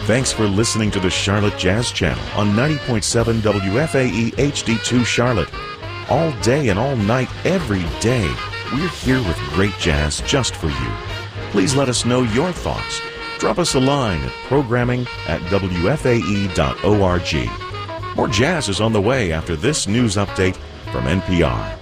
Thanks for listening to the Charlotte Jazz Channel on 90.7 WFAE HD2 Charlotte. All day and all night, every day, we're here with great jazz just for you. Please let us know your thoughts. Drop us a line at programming@wfae.org. More jazz is on the way after this news update from NPR.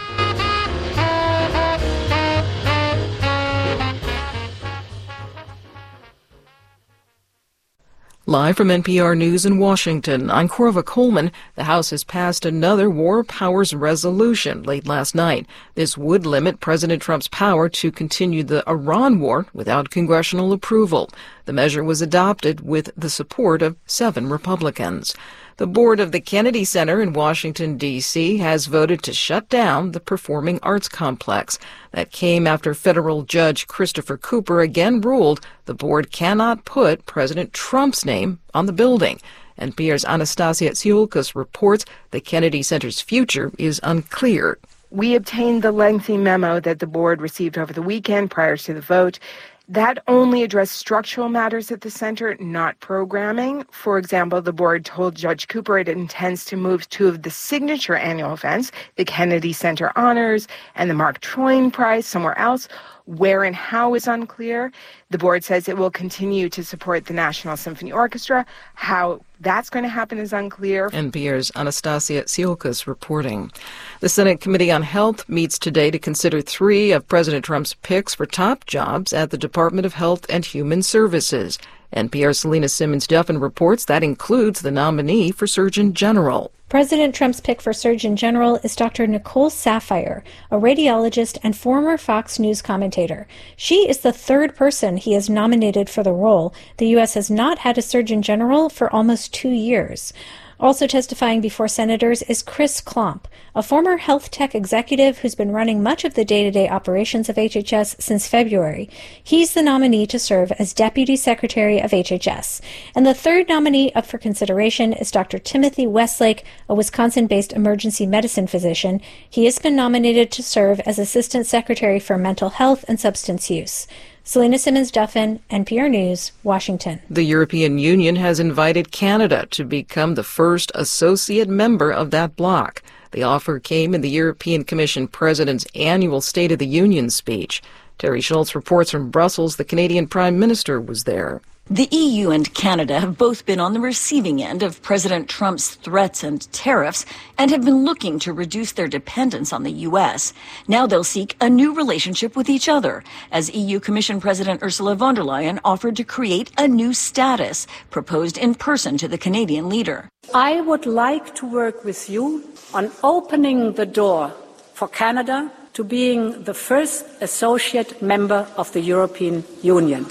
Live from NPR News in Washington, I'm Corva Coleman. The House has passed another War Powers resolution late last night. This would limit President Trump's power to continue the Iran war without congressional approval. The measure was adopted with the support of 7 Republicans. The board of the Kennedy Center in Washington, D.C. has voted to shut down the Performing Arts Complex. That came after federal judge Christopher Cooper again ruled the board cannot put President Trump's name on the building. NPR's Anastasia Tsiolkas reports the Kennedy Center's future is unclear. We obtained the lengthy memo that the board received over the weekend prior to the vote. That only addressed structural matters at the center, not programming. For example, the board told Judge Cooper it intends to move 2 of the signature annual events, the Kennedy Center Honors and the Mark Twain Prize, somewhere else. Where and how is unclear. The board says it will continue to support the National Symphony Orchestra. How that's going to happen is unclear. NPR's Anastasia Tsiolkas reporting. The Senate Committee on Health meets today to consider 3 of President Trump's picks for top jobs at the Department of Health and Human Services. NPR's Selena Simmons-Duffin reports that includes the nominee for Surgeon General. President Trump's pick for Surgeon General is Dr. Nicole Saphier, a radiologist and former Fox News commentator. She is the 3rd person he has nominated for the role. The U.S. has not had a Surgeon General for almost 2 years. Also testifying before senators is Chris Klomp, a former health tech executive who's been running much of the day-to-day operations of HHS since February. He's the nominee to serve as Deputy Secretary of HHS. And the 3rd nominee up for consideration is Dr. Timothy Westlake, a Wisconsin-based emergency medicine physician. He has been nominated to serve as Assistant Secretary for Mental Health and Substance Use. Selena Simmons-Duffin, NPR News, Washington. The European Union has invited Canada to become the first associate member of that bloc. The offer came in the European Commission President's annual State of the Union speech. Terry Schultz reports from Brussels. The Canadian Prime Minister was there. The EU and Canada have both been on the receiving end of President Trump's threats and tariffs and have been looking to reduce their dependence on the U.S. Now they'll seek a new relationship with each other, as EU Commission President Ursula von der Leyen offered to create a new status proposed in person to the Canadian leader. I would like to work with you on opening the door for Canada to being the first associate member of the European Union.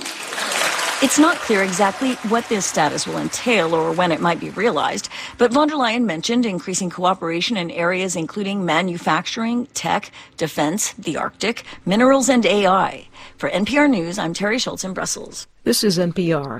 It's not clear exactly what this status will entail or when it might be realized, but von der Leyen mentioned increasing cooperation in areas including manufacturing, tech, defense, the Arctic, minerals, and AI. For NPR News, I'm Terry Schultz in Brussels. This is NPR.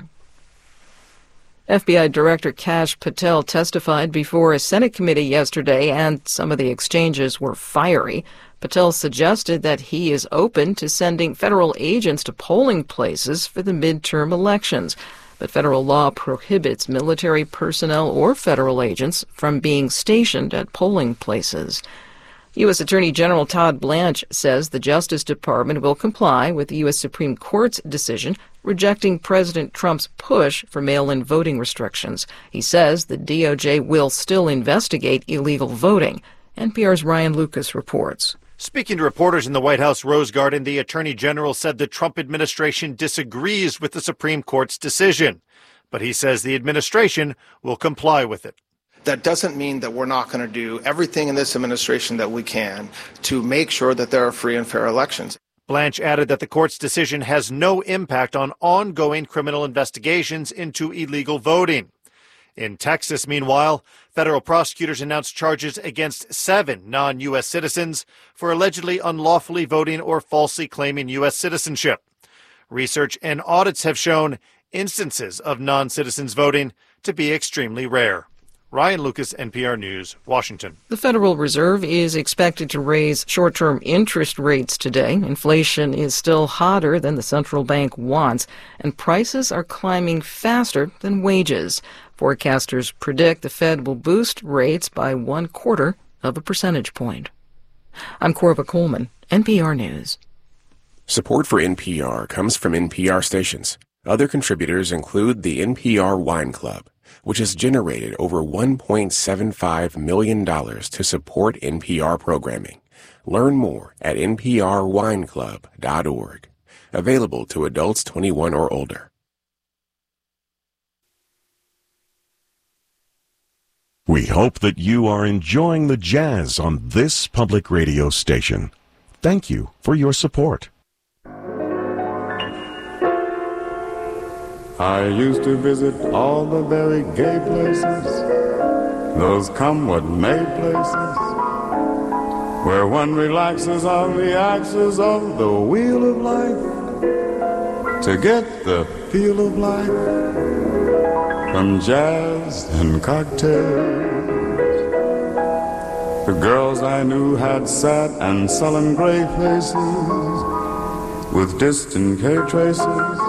FBI Director Kash Patel testified before a Senate committee yesterday, and some of the exchanges were fiery. Patel suggested that he is open to sending federal agents to polling places for the midterm elections, but federal law prohibits military personnel or federal agents from being stationed at polling places. U.S. Attorney General Todd Blanche says the Justice Department will comply with the U.S. Supreme Court's decision rejecting President Trump's push for mail-in voting restrictions. He says the DOJ will still investigate illegal voting. NPR's Ryan Lucas reports. Speaking to reporters in the White House Rose Garden, the Attorney General said the Trump administration disagrees with the Supreme Court's decision, but he says the administration will comply with it. That doesn't mean that we're not going to do everything in this administration that we can to make sure that there are free and fair elections. Blanche added that the court's decision has no impact on ongoing criminal investigations into illegal voting. In Texas, meanwhile, federal prosecutors announced charges against 7 non-U.S. citizens for allegedly unlawfully voting or falsely claiming U.S. citizenship. Research and audits have shown instances of non-citizens voting to be extremely rare. Ryan Lucas, NPR News, Washington. The Federal Reserve is expected to raise short-term interest rates today. Inflation is still hotter than the central bank wants, and prices are climbing faster than wages. Forecasters predict the Fed will boost rates by 1/4 of a percentage point. I'm Corva Coleman, NPR News. Support for NPR comes from NPR stations. Other contributors include the NPR Wine Club, which has generated over $1.75 million to support NPR programming. Learn more at nprwineclub.org. Available to adults 21 or older. We hope that you are enjoying the jazz on this public radio station. Thank you for your support. I used to visit all the very gay places, those come what may places, where one relaxes on the axis of the wheel of life to get the feel of life from jazz and cocktails. The girls I knew had sad and sullen gray faces with distant K traces